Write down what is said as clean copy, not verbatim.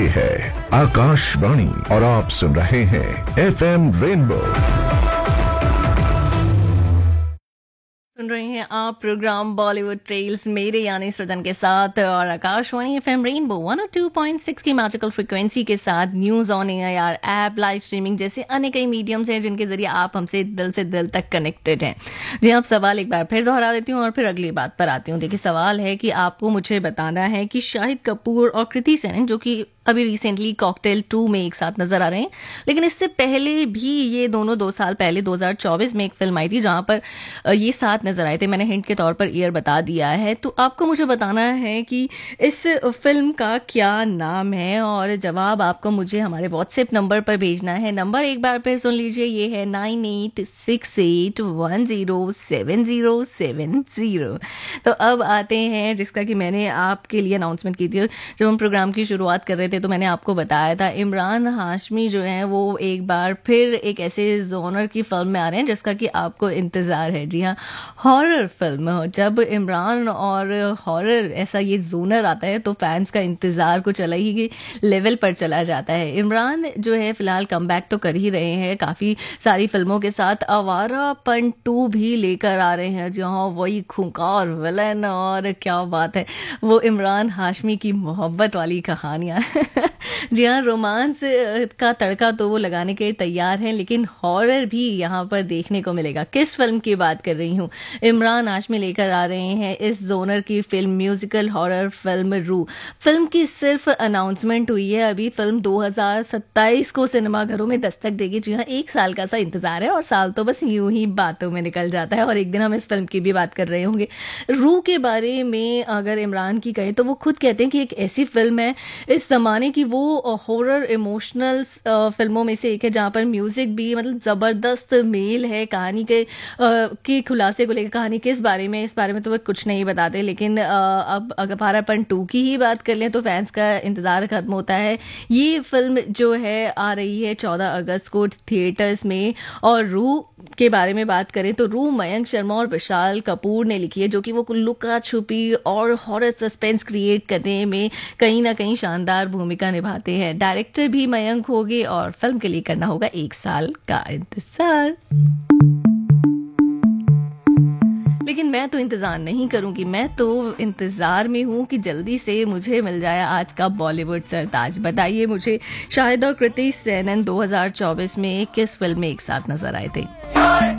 है आकाशवाणी और आप सुन रहे हैं FM रेनबो। सुन रहे हैं आप प्रोग्राम बॉलीवुड ट्रेल्स मेरे यानी सृजन के साथ और आकाशवाणी एफएम रेनबो 102.6 की मैजिकल फ्रिक्वेंसी के साथ news on air app live streaming जैसे अन्य कई मीडियम्स हैं जिनके जरिए आप हमसे दिल से दिल तक कनेक्टेड हैं। जी, आप सवाल एक बार फिर दोहरा देती हूँ और फिर अगली बात पर आती हूँ। देखिए, सवाल है कि आपको मुझे बताना है कि शाहिद कपूर और कृति सेनन, जो कि अभी रिसेंटली कॉकटेल 2 में एक साथ नजर आ रहे हैं, लेकिन इससे पहले भी ये दोनों 2 साल पहले 2024 में एक फिल्म आई थी जहां पर ये साथ नजर आए थे। मैंने हिंट के तौर पर ईयर बता दिया है, तो आपको मुझे बताना है कि इस फिल्म का क्या नाम है और जवाब आपको मुझे हमारे व्हाट्सएप नंबर पर भेजना है। नंबर एक बार फिर सुन लीजिए, ये है 9868107070। तो अब आते हैं जिसका कि मैंने आपके लिए अनाउंसमेंट की थी जब हम प्रोग्राम की शुरुआत कर रहे थे, तो मैंने आपको बताया था इमरान हाशमी जो है वो एक बार फिर एक ऐसे जोनर की फिल्म में आ रहे हैं जिसका कि आपको इंतजार है। जी हाँ, हॉरर फिल्म। जब इमरान और हॉरर ऐसा ये जोनर आता है तो फैंस का इंतजार कुछ अलग ही लेवल पर चला जाता है। इमरान जो है फिलहाल कमबैक तो कर ही रहे हैं काफी सारी फिल्मों के साथ। आवारापन 2 भी लेकर आ रहे हैं जहाँ वही खूंखार विलन, और क्या बात है, वो इमरान हाशमी की मोहब्बत वाली कहानियां। जी हाँ, रोमांस का तड़का तो वो लगाने के तैयार हैं, लेकिन हॉरर भी यहाँ पर देखने को मिलेगा। किस फिल्म की बात कर रही हूँ? इमरान हाशमी लेकर आ रहे हैं इस जोनर की फिल्म, म्यूजिकल हॉरर फिल्म रू। फिल्म की सिर्फ अनाउंसमेंट हुई है अभी। फिल्म 2027 को सिनेमाघरों में दस्तक देगी। जी हाँ, 1 साल का सा इंतजार है और साल तो बस यूं ही बातों में निकल जाता है और एक दिन हम इस फिल्म की भी बात कर रहे होंगे। रू के बारे में अगर इमरान की कहें तो वो खुद कहते हैं कि एक ऐसी फिल्म है इस जमाने की, वो हॉरर इमोशनल फिल्मों में से एक है जहाँ पर म्यूजिक भी मतलब जबरदस्त मेल है कहानी के खुलासे को लेकर। कहानी किस बारे में, इस बारे में तो वो कुछ नहीं बताते, लेकिन अब अगर आवारापन 2 की ही बात कर लें तो फैंस का इंतजार खत्म होता है। ये फिल्म जो है आ रही है 14 अगस्त को थिएटर्स में। और रू के बारे में बात करें तो रू मयंक शर्मा और विशाल कपूर ने लिखी है, जो कि वो लुका छुपी और हॉरर सस्पेंस क्रिएट करने में कहीं ना कहीं शानदार भूमिका निभाते हैं। डायरेक्टर भी मयंक होंगे और फिल्म के लिए करना होगा 1 साल का इंतजार। लेकिन मैं तो इंतजार नहीं करूंगी, मैं तो इंतजार में हूं कि जल्दी से मुझे मिल जाए आज का बॉलीवुड सरताज। बताइए मुझे, शाहिद और कृति सेनन 2024 में किस फिल्म में एक साथ नजर आए थे?